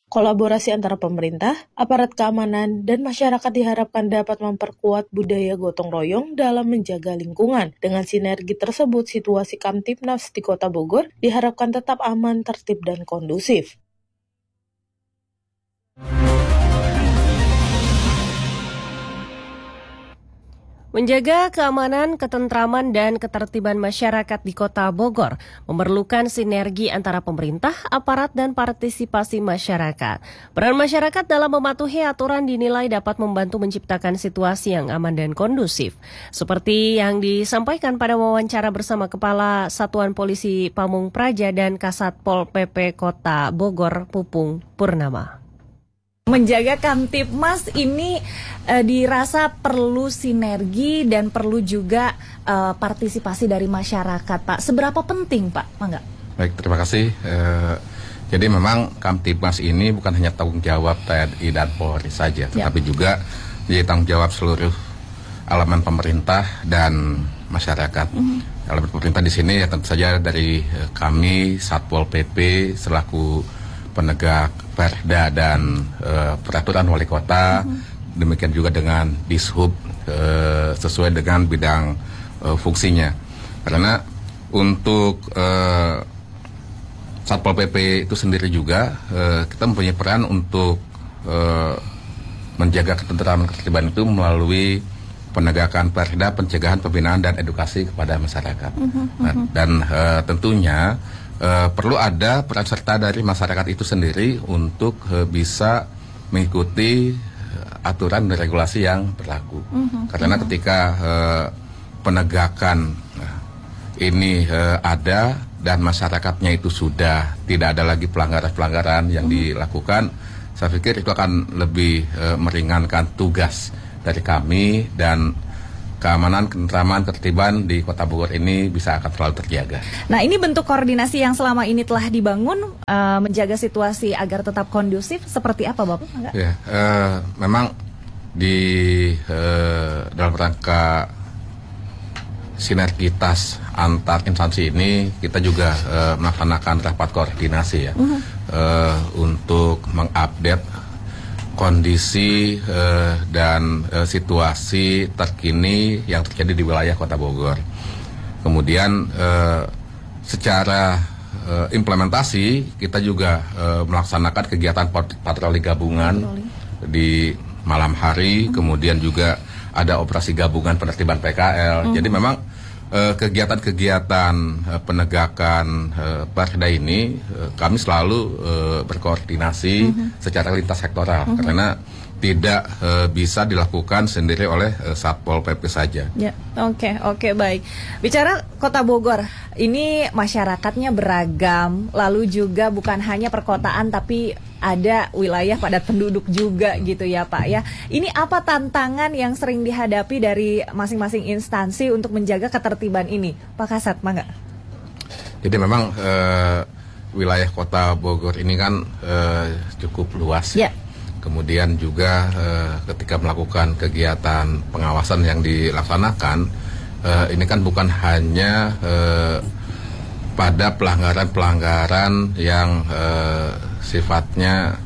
Kolaborasi antara pemerintah, aparat keamanan, dan masyarakat diharapkan dapat memperkuat budaya gotong royong dalam menjaga lingkungan. Dengan sinergi tersebut, situasi Kamtibnas di Kota Bogor diharapkan tetap aman, tertib, dan kondusif. Menjaga keamanan, ketentraman, dan ketertiban masyarakat di Kota Bogor memerlukan sinergi antara pemerintah, aparat, dan partisipasi masyarakat. Peran masyarakat dalam mematuhi aturan dinilai dapat membantu menciptakan situasi yang aman dan kondusif. Seperti yang disampaikan pada wawancara bersama Kepala Satuan Polisi Pamung Praja dan Kasat Pol PP Kota Bogor, Pupung Purnama. Menjaga Kamtibmas ini dirasa perlu sinergi dan perlu juga partisipasi dari masyarakat, Pak. Seberapa penting, Pak? Mangga. Baik, terima kasih. Jadi memang Kamtibmas ini bukan hanya tanggung jawab TNI dan Polri saja, tetapi juga jadi tanggung jawab seluruh elemen pemerintah dan masyarakat. Elemen pemerintah di sini ya tentu saja dari kami Satpol PP selaku penegak perda dan peraturan wali kota, demikian juga dengan Dishub sesuai dengan bidang fungsinya. Karena untuk Satpol PP itu sendiri juga kita mempunyai peran untuk menjaga ketentraman ketertiban itu melalui penegakan perda, pencegahan, pembinaan, dan edukasi kepada masyarakat. Dan tentunya perlu ada peran serta dari masyarakat itu sendiri untuk bisa mengikuti aturan dan regulasi yang berlaku. Karena ketika penegakan ini ada dan masyarakatnya itu sudah tidak ada lagi pelanggaran-pelanggaran yang dilakukan, saya pikir itu akan lebih meringankan tugas dari kami dan keamanan, ketentraman, ketertiban di Kota Bogor ini bisa akan selalu terjaga. Nah, ini bentuk koordinasi yang selama ini telah dibangun menjaga situasi agar tetap kondusif seperti apa, Bapak? Ya, memang di dalam rangka sinergitas antar instansi ini kita juga melaksanakan rapat koordinasi ya untuk mengupdate kondisi dan situasi terkini yang terjadi di wilayah Kota Bogor. Kemudian secara implementasi kita juga melaksanakan kegiatan patroli gabungan di malam hari, kemudian juga ada operasi gabungan penertiban PKL. Jadi memang kegiatan-kegiatan penegakan perda ini kami selalu berkoordinasi secara lintas sektoral karena tidak bisa dilakukan sendiri oleh Satpol PP saja. Ya, oke, baik. Bicara Kota Bogor, ini masyarakatnya beragam, lalu juga bukan hanya perkotaan tapi ada wilayah padat penduduk juga gitu ya, Pak ya. Ini apa tantangan yang sering dihadapi dari masing-masing instansi untuk menjaga ketertiban ini, Pak Kasat, mangga? Jadi memang wilayah Kota Bogor ini kan cukup luas. Ya. Kemudian juga ketika melakukan kegiatan pengawasan yang dilaksanakan, ini kan bukan hanya pada pelanggaran-pelanggaran yang sifatnya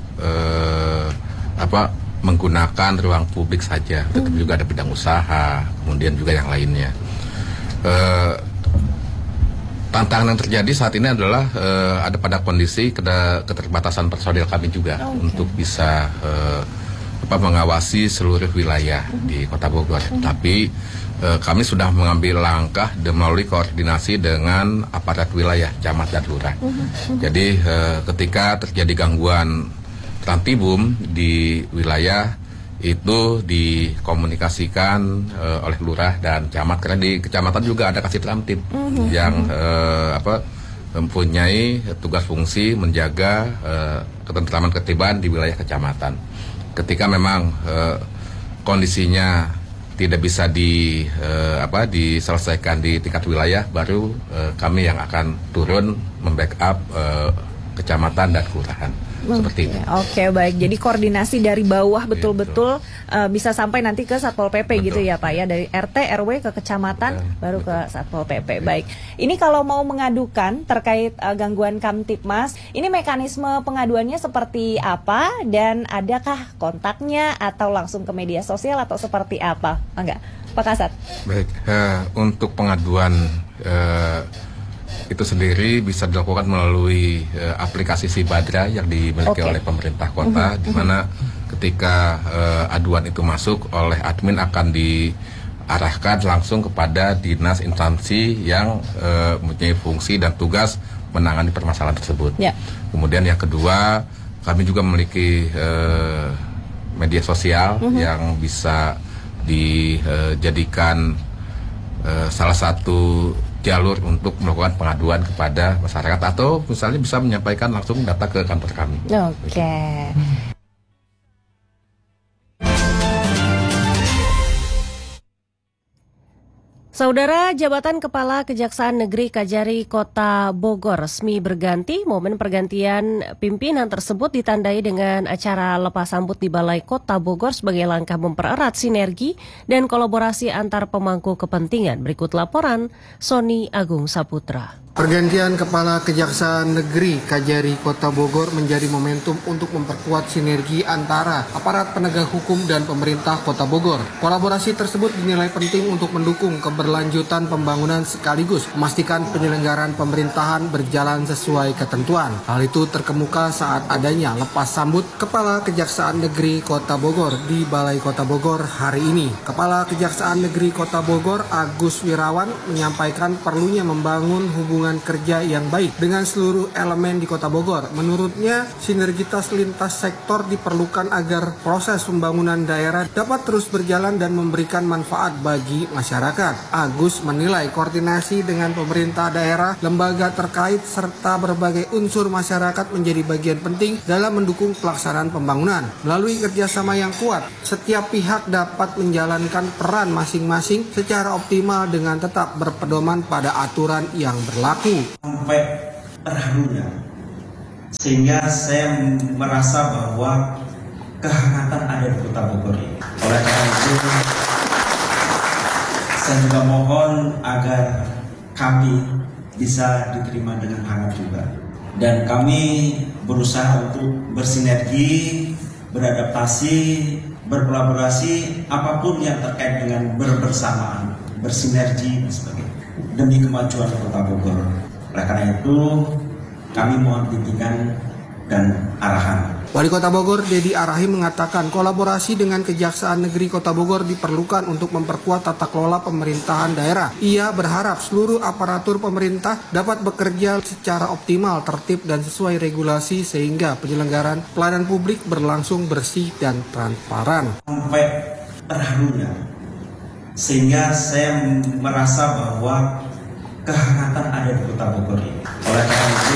menggunakan ruang publik saja, tetapi juga ada bidang usaha, kemudian juga yang lainnya. Tantangan yang terjadi saat ini adalah ada pada kondisi keterbatasan personil kami juga untuk bisa mengawasi seluruh wilayah di Kota Bogor. Tapi kami sudah mengambil langkah melalui koordinasi dengan aparat wilayah, camat dan lurah. Jadi ketika terjadi gangguan trantibum di wilayah itu dikomunikasikan oleh lurah dan camat, karena di kecamatan juga ada kasih tramtib yang mempunyai tugas fungsi menjaga ketentraman ketertiban di wilayah kecamatan. Ketika memang kondisinya tidak bisa diselesaikan di tingkat wilayah, baru kami yang akan turun membackup kecamatan dan kelurahan. seperti itu. Oke, baik. Jadi koordinasi dari bawah betul-betul bisa sampai nanti ke Satpol PP gitu ya Pak ya, dari RT RW ke kecamatan baru ke Satpol PP. Baik. Ini kalau mau mengadukan terkait gangguan Kamtipmas, ini mekanisme pengaduannya seperti apa dan adakah kontaknya atau langsung ke media sosial atau seperti apa? Enggak, Pak Kasat. Baik, untuk pengaduan itu sendiri bisa dilakukan melalui aplikasi Sibadra yang dimiliki oleh pemerintah kota, di mana ketika aduan itu masuk oleh admin akan diarahkan langsung kepada dinas instansi yang mempunyai fungsi dan tugas menangani permasalahan tersebut. Yeah. Kemudian yang kedua, kami juga memiliki media sosial yang bisa dijadikan salah satu jalur untuk melakukan pengaduan kepada masyarakat atau misalnya bisa menyampaikan langsung data ke kantor kami. Oke. Saudara, jabatan Kepala Kejaksaan Negeri Kajari Kota Bogor resmi berganti. Momen pergantian pimpinan tersebut ditandai dengan acara lepas sambut di Balai Kota Bogor sebagai langkah mempererat sinergi dan kolaborasi antar pemangku kepentingan. Berikut laporan Sony Agung Saputra. Pergantian Kepala Kejaksaan Negeri Kajari Kota Bogor menjadi momentum untuk memperkuat sinergi antara aparat penegak hukum dan pemerintah Kota Bogor. Kolaborasi tersebut dinilai penting untuk mendukung keberlanjutan pembangunan sekaligus memastikan penyelenggaraan pemerintahan berjalan sesuai ketentuan. Hal itu terkemuka saat adanya lepas sambut Kepala Kejaksaan Negeri Kota Bogor di Balai Kota Bogor hari ini. Kepala Kejaksaan Negeri Kota Bogor Agus Wirawan menyampaikan perlunya membangun hubungan kerja yang baik dengan seluruh elemen di Kota Bogor. Menurutnya, sinergitas lintas sektor diperlukan agar proses pembangunan daerah dapat terus berjalan dan memberikan manfaat bagi masyarakat. Agus menilai koordinasi dengan pemerintah daerah, lembaga terkait, serta berbagai unsur masyarakat menjadi bagian penting dalam mendukung pelaksanaan pembangunan. Melalui kerjasama yang kuat, setiap pihak dapat menjalankan peran masing-masing secara optimal dengan tetap berpedoman pada aturan yang berlaku. Sampai terharunya, sehingga saya merasa bahwa kehangatan ada di Kota Bogor ini. Oleh karena itu, saya juga mohon agar kami bisa diterima dengan hangat juga. Dan kami berusaha untuk bersinergi, beradaptasi, berkolaborasi, apapun yang terkait dengan berbersamaan, bersinergi dan sebagainya, demi kemajuan Kota Bogor. Oleh karena itu, kami mohon bimbingan dan arahan. Wali Kota Bogor Dedi Arahi mengatakan kolaborasi dengan Kejaksaan Negeri Kota Bogor diperlukan untuk memperkuat tata kelola pemerintahan daerah. Ia berharap seluruh aparatur pemerintah dapat bekerja secara optimal, tertib dan sesuai regulasi sehingga penyelenggaraan pelayanan publik berlangsung bersih dan transparan. Sampai terharunya, sehingga saya merasa bahwa kehangatan ada di Kota Bogor ini. Oleh karena itu,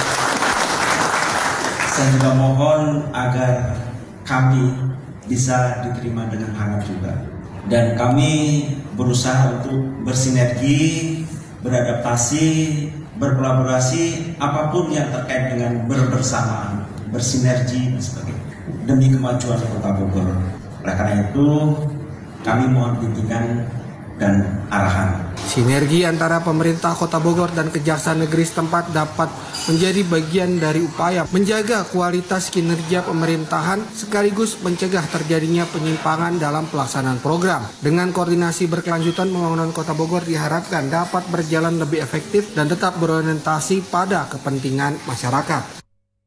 saya juga mohon agar kami bisa diterima dengan hangat juga. Dan kami berusaha untuk bersinergi, beradaptasi, berkolaborasi, apapun yang terkait dengan berbersamaan, bersinergi dan sebagainya, demi kemajuan Kota Bogor. Oleh karena itu, kami mohon bimbingan dan arahan. Sinergi antara pemerintah Kota Bogor dan Kejaksaan Negeri setempat dapat menjadi bagian dari upaya menjaga kualitas kinerja pemerintahan sekaligus mencegah terjadinya penyimpangan dalam pelaksanaan program. Dengan koordinasi berkelanjutan, pembangunan Kota Bogor diharapkan dapat berjalan lebih efektif dan tetap berorientasi pada kepentingan masyarakat.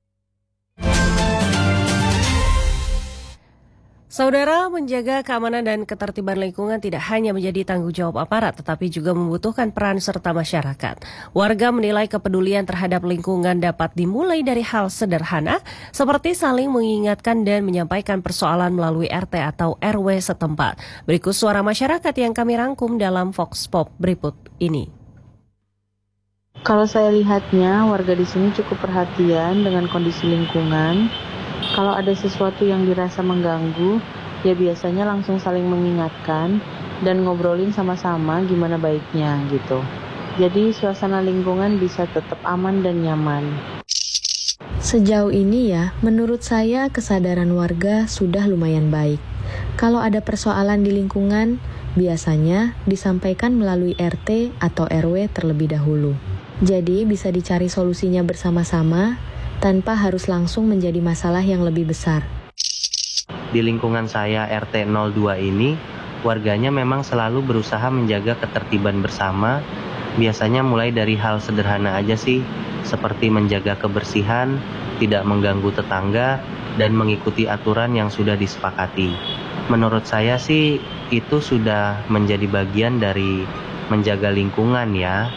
Saudara, menjaga keamanan dan ketertiban lingkungan tidak hanya menjadi tanggung jawab aparat, tetapi juga membutuhkan peran serta masyarakat. Warga menilai kepedulian terhadap lingkungan dapat dimulai dari hal sederhana, seperti saling mengingatkan dan menyampaikan persoalan melalui RT atau RW setempat. Berikut suara masyarakat yang kami rangkum dalam Vox Pop berikut ini. Kalau saya lihatnya, warga di sini cukup perhatian dengan kondisi lingkungan. Kalau ada sesuatu yang dirasa mengganggu, ya biasanya langsung saling mengingatkan dan ngobrolin sama-sama gimana baiknya gitu. Jadi suasana lingkungan bisa tetap aman dan nyaman. Sejauh ini ya, menurut saya kesadaran warga sudah lumayan baik. Kalau ada persoalan di lingkungan, biasanya disampaikan melalui RT atau RW terlebih dahulu. Jadi bisa dicari solusinya bersama-sama tanpa harus langsung menjadi masalah yang lebih besar. Di lingkungan saya RT 02 ini, warganya memang selalu berusaha menjaga ketertiban bersama. Biasanya mulai dari hal sederhana aja sih, seperti menjaga kebersihan, tidak mengganggu tetangga, dan mengikuti aturan yang sudah disepakati. Menurut saya sih, itu sudah menjadi bagian dari menjaga lingkungan ya.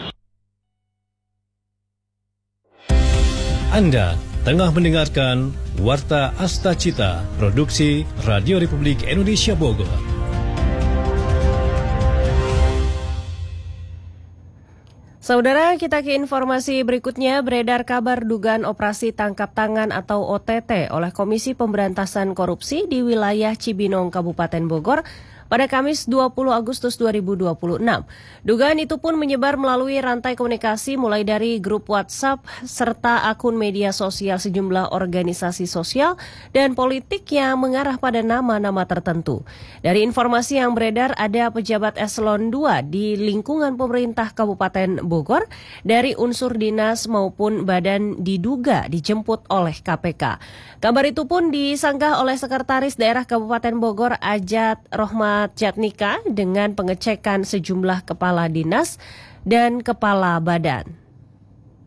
Anda tengah mendengarkan Warta Asta Cita, produksi Radio Republik Indonesia Bogor. Saudara, kita ke informasi berikutnya. Beredar kabar dugaan operasi tangkap tangan atau OTT oleh Komisi Pemberantasan Korupsi di wilayah Cibinong, Kabupaten Bogor pada Kamis 20 Agustus 2026. Dugaan itu pun menyebar melalui rantai komunikasi mulai dari grup WhatsApp serta akun media sosial sejumlah organisasi sosial dan politik yang mengarah pada nama-nama tertentu. Dari informasi yang beredar, ada pejabat eselon 2 di lingkungan pemerintah Kabupaten Bogor dari unsur dinas maupun badan diduga dijemput oleh KPK. Kabar itu pun disanggah oleh Sekretaris Daerah Kabupaten Bogor Ajat Rohmat Jatnika dengan pengecekan sejumlah kepala dinas dan kepala badan.